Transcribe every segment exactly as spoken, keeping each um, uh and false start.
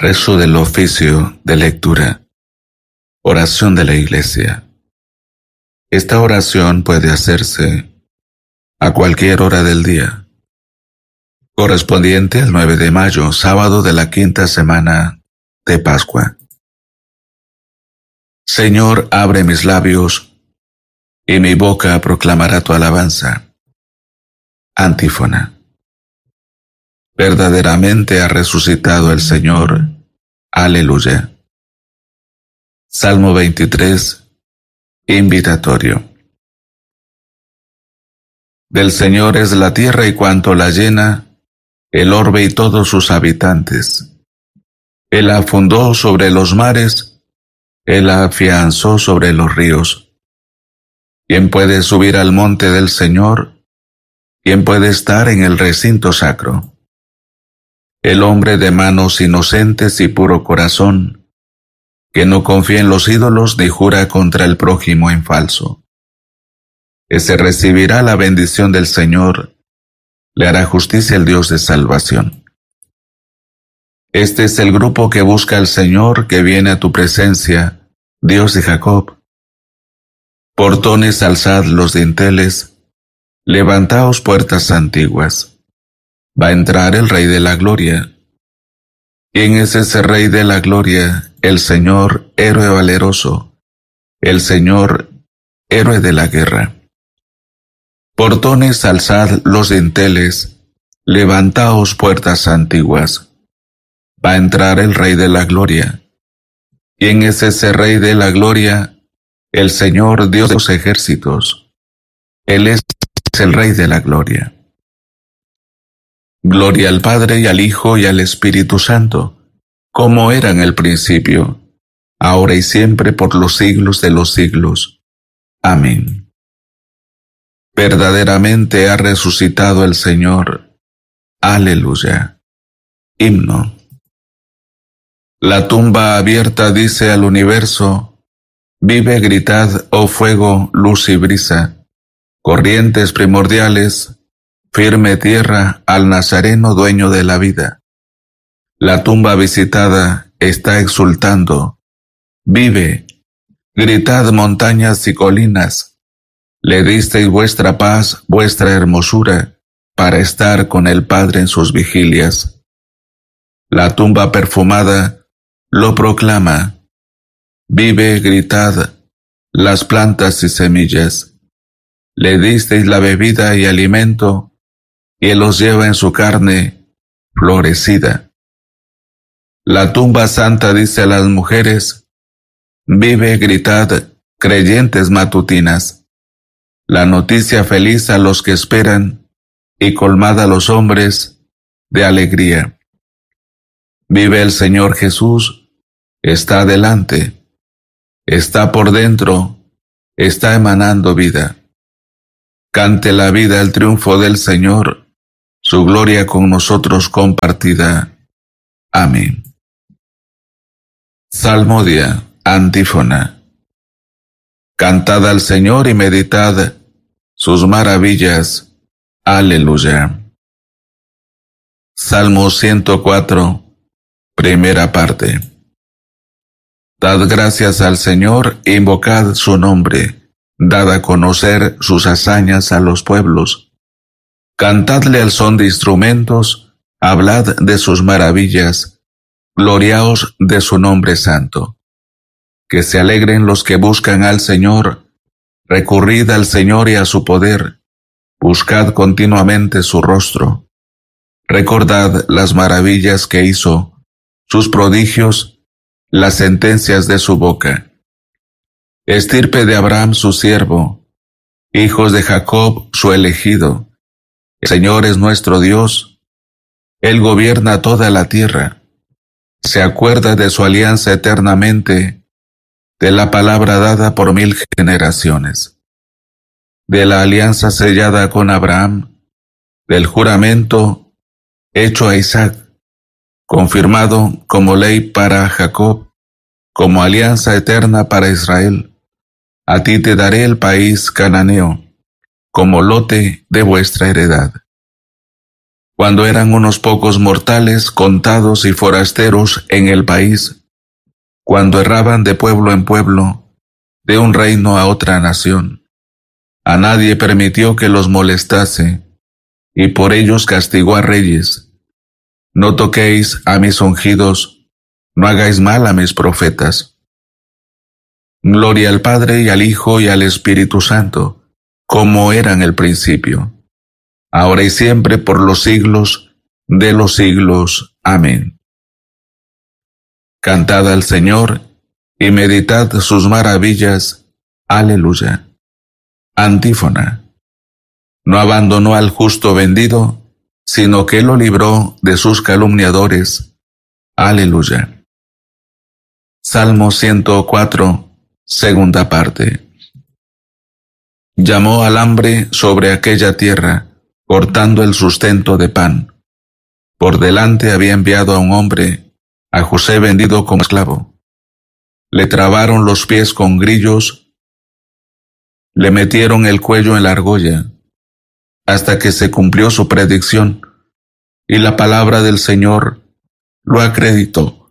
Rezo del oficio de lectura. Oración de la Iglesia. Esta oración puede hacerse a cualquier hora del día, correspondiente al nueve de mayo, sábado de la quinta semana de Pascua. Señor, abre mis labios, y mi boca proclamará tu alabanza. Antífona. Verdaderamente ha resucitado el Señor. Aleluya. Salmo veintitrés. Invitatorio. Del Señor es la tierra y cuanto la llena, el orbe y todos sus habitantes. Él la fundó sobre los mares, Él la afianzó sobre los ríos. ¿Quién puede subir al monte del Señor? ¿Quién puede estar en el recinto sacro? El hombre de manos inocentes y puro corazón, que no confía en los ídolos ni jura contra el prójimo en falso. Ese recibirá la bendición del Señor, le hará justicia el Dios de salvación. Este es el grupo que busca al Señor, que viene a tu presencia, Dios de Jacob. Portones, alzad los dinteles, levantaos puertas antiguas. Va a entrar el Rey de la Gloria. ¿Quién es ese Rey de la Gloria? El Señor, héroe valeroso, el Señor, héroe de la guerra. Portones, alzad los dinteles, levantaos puertas antiguas. Va a entrar el Rey de la Gloria. ¿Quién es ese Rey de la Gloria? El Señor, Dios de los ejércitos. Él es el Rey de la Gloria. Gloria al Padre y al Hijo y al Espíritu Santo, como era en el principio, ahora y siempre por los siglos de los siglos. Amén. Verdaderamente ha resucitado el Señor. Aleluya. Himno. La tumba abierta dice al universo: vive, gritad, oh fuego, luz y brisa, corrientes primordiales, firme tierra, al Nazareno dueño de la vida. La tumba visitada está exultando. Vive, gritad montañas y colinas. Le disteis vuestra paz, vuestra hermosura, para estar con el Padre en sus vigilias. La tumba perfumada lo proclama. Vive, gritad, las plantas y semillas. Le disteis la bebida y alimento, y Él los lleva en su carne florecida. La tumba santa dice a las mujeres: vive, gritad, creyentes matutinas. La noticia feliz a los que esperan, y colmada a los hombres de alegría. Vive el Señor Jesús, está adelante, está por dentro, está emanando vida. Cante la vida el triunfo del Señor, su gloria con nosotros compartida. Amén. Salmodia, antífona. Cantad al Señor y meditad sus maravillas. Aleluya. Salmo ciento cuatro, primera parte. Dad gracias al Señor, invocad su nombre, dad a conocer sus hazañas a los pueblos. Cantadle al son de instrumentos, hablad de sus maravillas, gloriaos de su nombre santo. Que se alegren los que buscan al Señor, recurrid al Señor y a su poder, buscad continuamente su rostro. Recordad las maravillas que hizo, sus prodigios, las sentencias de su boca. Estirpe de Abraham su siervo, hijos de Jacob su elegido. El Señor es nuestro Dios, Él gobierna toda la tierra. Se acuerda de su alianza eternamente, de la palabra dada por mil generaciones, de la alianza sellada con Abraham, del juramento hecho a Isaac, confirmado como ley para Jacob, como alianza eterna para Israel. A ti te daré el país cananeo, como lote de vuestra heredad. cuando eran unos pocos mortales contados y forasteros en el país, cuando erraban de pueblo en pueblo, de un reino a otra nación. A nadie permitió que los molestase, y por ellos castigó a reyes. No toquéis a mis ungidos, no hagáis mal a mis profetas. Gloria al Padre y al Hijo y al Espíritu Santo, como era en el principio, ahora y siempre por los siglos de los siglos. Amén. Cantad al Señor y meditad sus maravillas. Aleluya. Antífona. No abandonó al justo vendido, sino que lo libró de sus calumniadores. Aleluya. Salmo ciento cuatro, segunda parte. Llamó al hambre sobre aquella tierra, cortando el sustento de pan. Por delante había enviado a un hombre, a José vendido como esclavo. Le trabaron los pies con grillos, le metieron el cuello en la argolla, hasta que se cumplió su predicción, y la palabra del Señor lo acreditó.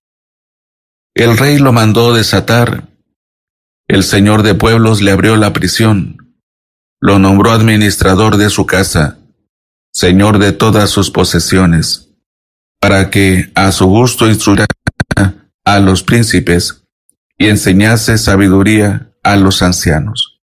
El rey lo mandó desatar, el Señor de pueblos le abrió la prisión, lo nombró administrador de su casa, Señor de todas sus posesiones, para que a su gusto instruyera a los príncipes y enseñase sabiduría a los ancianos.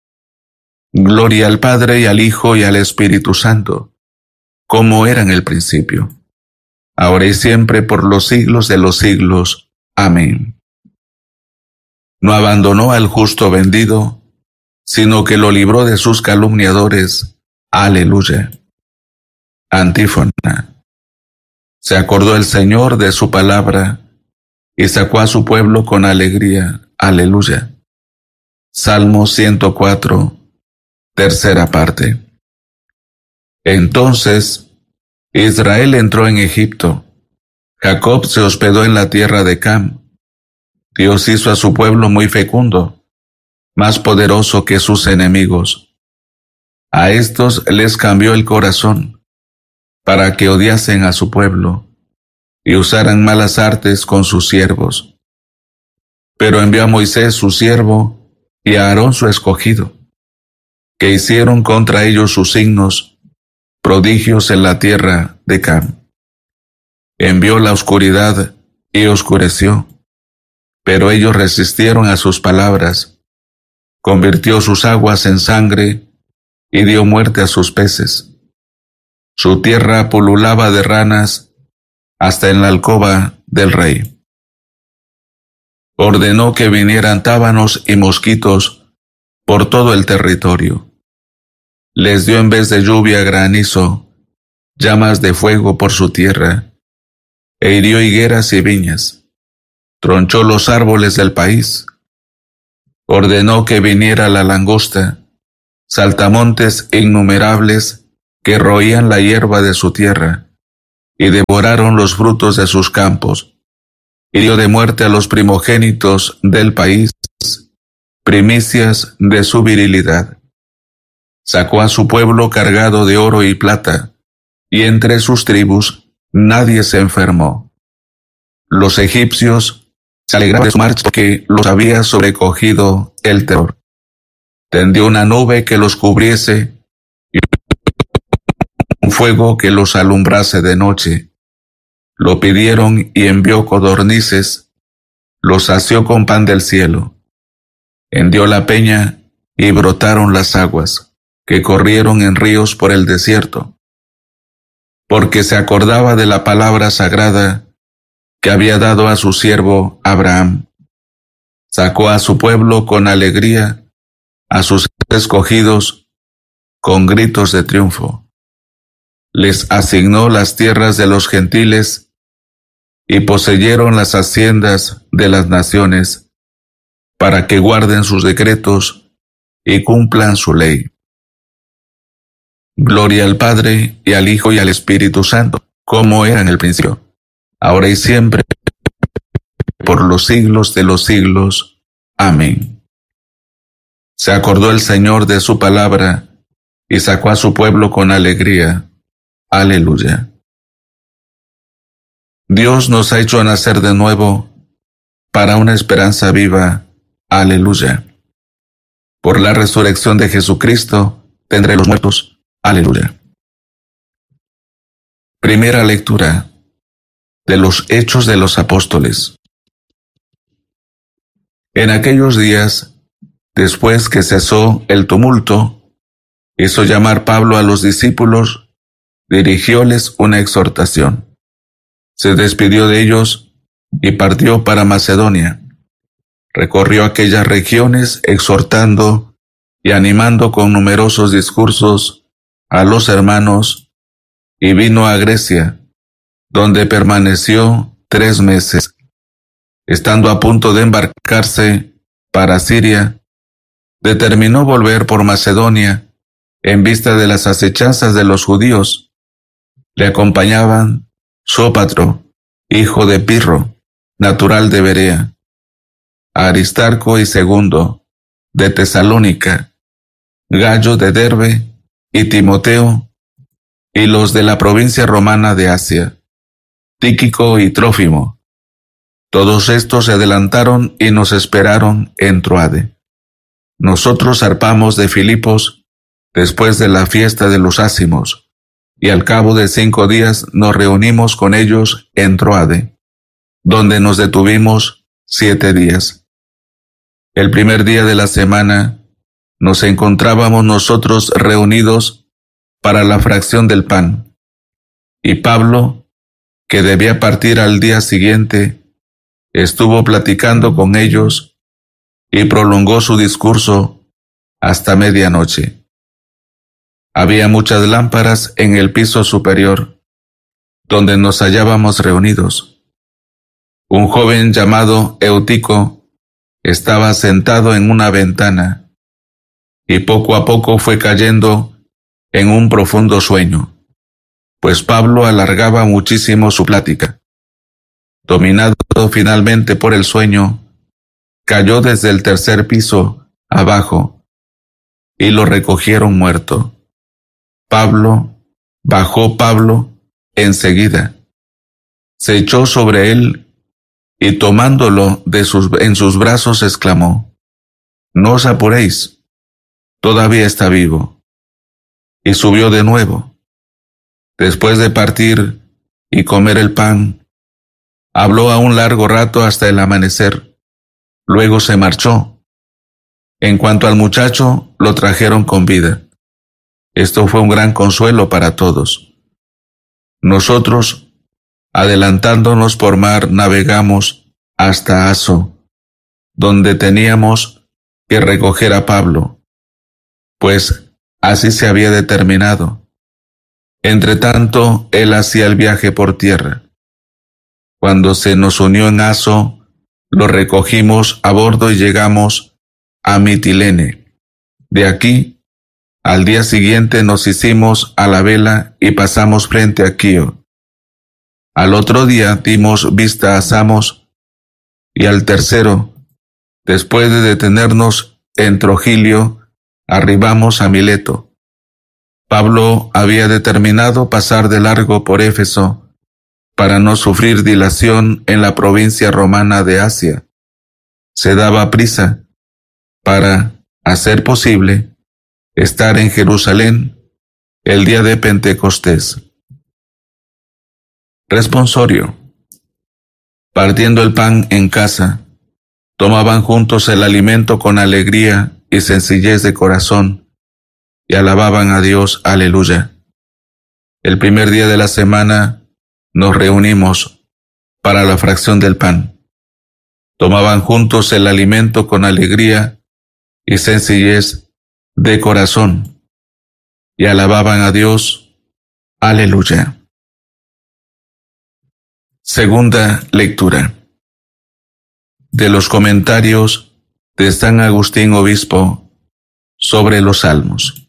Gloria al Padre y al Hijo y al Espíritu Santo, como era en el principio, ahora y siempre por los siglos de los siglos. Amén. No abandonó al justo vendido, sino que lo libró de sus calumniadores. Aleluya. Antífona. Se acordó el Señor de su palabra y sacó a su pueblo con alegría. Aleluya. Salmo ciento cuatro, tercera parte. Entonces Israel entró en Egipto. Jacob se hospedó en la tierra de Cam. Dios hizo a su pueblo muy fecundo, más poderoso que sus enemigos. A estos les cambió el corazón, para que odiasen a su pueblo y usaran malas artes con sus siervos. Pero envió a Moisés su siervo y a Aarón su escogido, que hicieron contra ellos sus signos, prodigios en la tierra de Cam. Envió la oscuridad y oscureció, pero ellos resistieron a sus palabras. Convirtió sus aguas en sangre y dio muerte a sus peces. Su tierra pululaba de ranas hasta en la alcoba del rey. Ordenó que vinieran tábanos y mosquitos por todo el territorio. Les dio en vez de lluvia granizo, llamas de fuego por su tierra, e hirió higueras y viñas. Tronchó los árboles del país. Ordenó que viniera la langosta, saltamontes innumerables que roían la hierba de su tierra, y devoraron los frutos de sus campos. Hirió de muerte a los primogénitos del país, primicias de su virilidad. Sacó a su pueblo cargado de oro y plata, y entre sus tribus nadie se enfermó. Los egipcios se alegraron de su marcha porque los había sobrecogido el terror. Tendió una nube que los cubriese y un fuego que los alumbrase de noche. Lo pidieron y envió codornices, los sació con pan del cielo. Hendió la peña y brotaron las aguas, que corrieron en ríos por el desierto. Porque se acordaba de la palabra sagrada que había dado a su siervo Abraham. Sacó a su pueblo con alegría, a sus escogidos con gritos de triunfo. Les asignó las tierras de los gentiles y poseyeron las haciendas de las naciones, para que guarden sus decretos y cumplan su ley. Gloria al Padre y al Hijo y al Espíritu Santo, como era en el principio, ahora y siempre, por los siglos de los siglos. Amén. Se acordó el Señor de su palabra y sacó a su pueblo con alegría. Aleluya. Dios nos ha hecho nacer de nuevo para una esperanza viva. Aleluya. Por la resurrección de Jesucristo, tendré los muertos. Aleluya. Primera lectura de los Hechos de los Apóstoles. En aquellos días, después que cesó el tumulto, hizo llamar Pablo a los discípulos, dirigióles una exhortación. Se despidió de ellos y partió para Macedonia. Recorrió aquellas regiones exhortando y animando con numerosos discursos a los hermanos, y vino a Grecia, donde permaneció tres meses. Estando a punto de embarcarse para Siria, determinó volver por Macedonia en vista de las acechanzas de los judíos. Le acompañaban Sópatro, hijo de Pirro, natural de Berea, Aristarco y Segundo, de Tesalónica, Gallo de Derbe y Timoteo, y los de la provincia romana de Asia, Tíquico y Trófimo. Todos estos se adelantaron y nos esperaron en Troade. Nosotros zarpamos de Filipos después de la fiesta de los Ácimos, y al cabo de cinco días nos reunimos con ellos en Troade, donde nos detuvimos siete días. El primer día de la semana nos encontrábamos nosotros reunidos para la fracción del pan, y Pablo, que debía partir al día siguiente, estuvo platicando con ellos y prolongó su discurso hasta medianoche. Había muchas lámparas en el piso superior, donde nos hallábamos reunidos. Un joven llamado Eutico estaba sentado en una ventana, y poco a poco fue cayendo en un profundo sueño, pues Pablo alargaba muchísimo su plática. Dominado finalmente por el sueño, cayó desde el tercer piso abajo, y lo recogieron muerto. Pablo, bajó Pablo enseguida, se echó sobre él, y tomándolo de sus, en sus brazos exclamó: «No os apuréis, todavía está vivo». Y subió de nuevo. Después de partir y comer el pan, habló a un largo rato hasta el amanecer. Luego se marchó. En cuanto al muchacho, lo trajeron con vida. Esto fue un gran consuelo para todos. Nosotros, adelantándonos por mar, navegamos hasta Aso, donde teníamos que recoger a Pablo, pues así se había determinado. Entretanto, él hacía el viaje por tierra. Cuando se nos unió en Aso, lo recogimos a bordo y llegamos a Mitilene. De aquí, al día siguiente nos hicimos a la vela y pasamos frente a Quío. Al otro día dimos vista a Samos, y al tercero, después de detenernos en Trogilio, arribamos a Mileto. Pablo había determinado pasar de largo por Éfeso para no sufrir dilación en la provincia romana de Asia. Se daba prisa para, a ser posible, estar en Jerusalén el día de Pentecostés. Responsorio. Partiendo el pan en casa, tomaban juntos el alimento con alegría y sencillez de corazón, y alababan a Dios. Aleluya. El primer día de la semana nos reunimos para la fracción del pan. Tomaban juntos el alimento con alegría y sencillez de corazón, y alababan a Dios. Aleluya. Segunda lectura de los comentarios de San Agustín Obispo sobre los Salmos.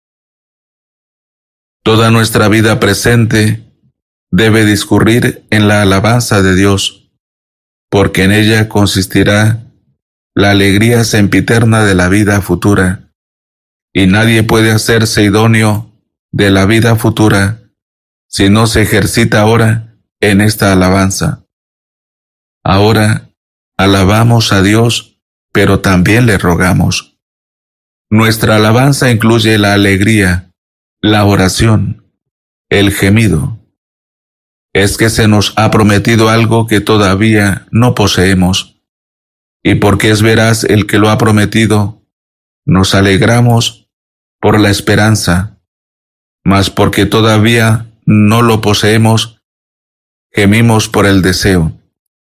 Toda nuestra vida presente debe discurrir en la alabanza de Dios, porque en ella consistirá la alegría sempiterna de la vida futura, y nadie puede hacerse idóneo de la vida futura sino se ejercita ahora en esta alabanza. Ahora alabamos a Dios, pero también le rogamos. Nuestra alabanza incluye la alegría, la oración, el gemido. Es que se nos ha prometido algo que todavía no poseemos, y porque es veraz el que lo ha prometido, nos alegramos por la esperanza, mas porque todavía no lo poseemos, gemimos por el deseo.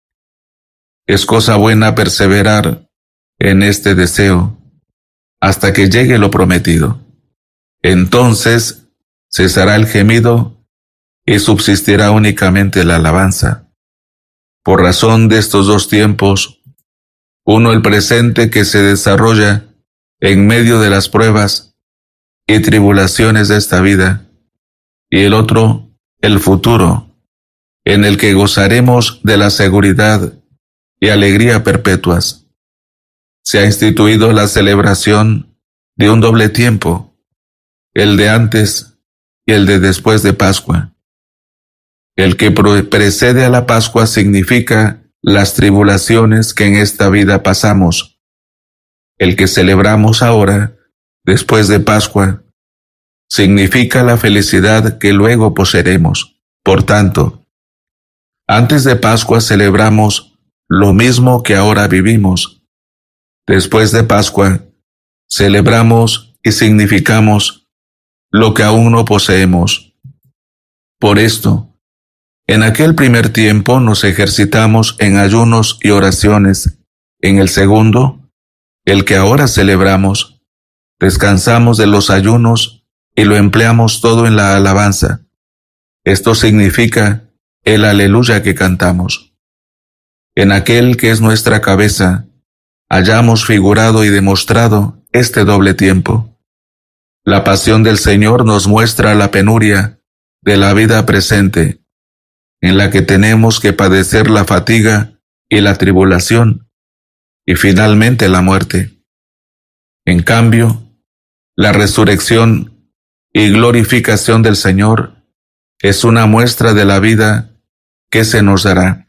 Es cosa buena perseverar en este deseo hasta que llegue lo prometido. Entonces cesará el gemido y subsistirá únicamente la alabanza. Por razón de estos dos tiempos, uno el presente que se desarrolla en medio de las pruebas y tribulaciones de esta vida, y el otro el futuro, en el que gozaremos de la seguridad y alegría perpetuas. Se ha instituido la celebración de un doble tiempo, el de antes y el de después de Pascua. El que precede a la Pascua significa las tribulaciones que en esta vida pasamos. El que celebramos ahora, después de Pascua, significa la felicidad que luego poseeremos. Por tanto, antes de Pascua celebramos lo mismo que ahora vivimos. Después de Pascua, celebramos y significamos lo que aún no poseemos. Por esto, en aquel primer tiempo nos ejercitamos en ayunos y oraciones. En el segundo, el que ahora celebramos, descansamos de los ayunos y lo empleamos todo en la alabanza. Esto significa el aleluya que cantamos. En aquel que es nuestra cabeza, hayamos figurado y demostrado este doble tiempo. La pasión del Señor nos muestra la penuria de la vida presente, en la que tenemos que padecer la fatiga y la tribulación, y finalmente la muerte. En cambio, la resurrección y glorificación del Señor es una muestra de la vida que se nos dará.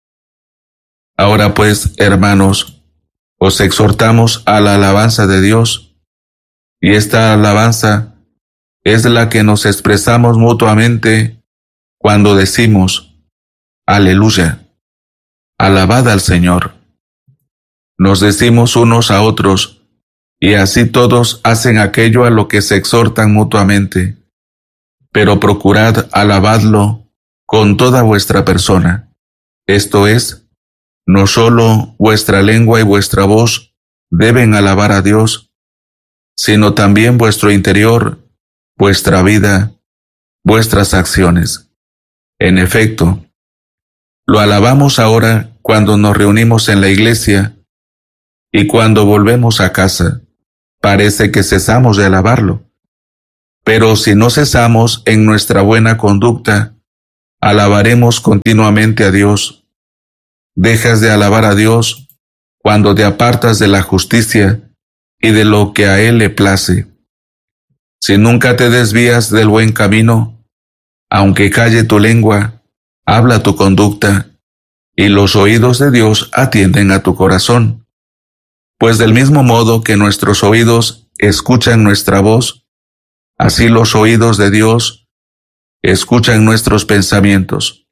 Ahora pues, hermanos, os exhortamos a la alabanza de Dios, y esta alabanza es la que nos expresamos mutuamente cuando decimos, aleluya, alabad al Señor. Nos decimos unos a otros, y así todos hacen aquello a lo que se exhortan mutuamente. Pero procurad alabadlo con toda vuestra persona. Esto es, no solo vuestra lengua y vuestra voz deben alabar a Dios, sino también vuestro interior, vuestra vida, vuestras acciones. En efecto, lo alabamos ahora cuando nos reunimos en la iglesia y cuando volvemos a casa. Parece que cesamos de alabarlo. Pero si no cesamos en nuestra buena conducta, alabaremos continuamente a Dios. Dejas de alabar a Dios cuando te apartas de la justicia y de lo que a Él le place. Si nunca te desvías del buen camino, aunque calle tu lengua, habla tu conducta, y los oídos de Dios atienden a tu corazón. Pues del mismo modo que nuestros oídos escuchan nuestra voz, así los oídos de Dios escuchan nuestros pensamientos.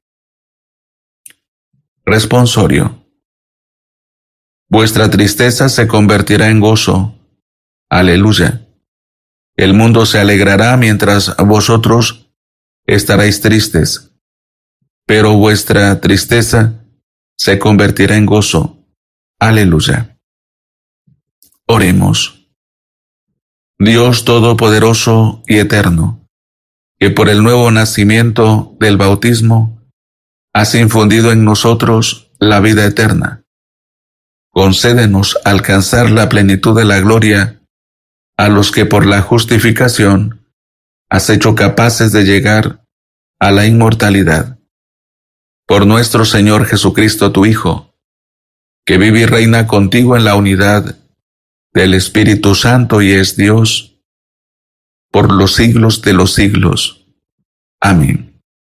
Responsorio. Vuestra tristeza se convertirá en gozo. Aleluya. El mundo se alegrará mientras vosotros estaréis tristes, pero vuestra tristeza se convertirá en gozo. Aleluya. Oremos. Dios Todopoderoso y Eterno, que por el nuevo nacimiento del bautismo has infundido en nosotros la vida eterna, concédenos alcanzar la plenitud de la gloria a los que por la justificación has hecho capaces de llegar a la inmortalidad. Por nuestro Señor Jesucristo, tu Hijo, que vive y reina contigo en la unidad del Espíritu Santo y es Dios, por los siglos de los siglos. Amén.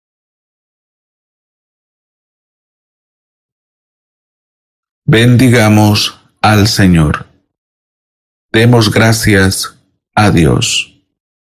Bendigamos al Señor. Demos gracias a Dios.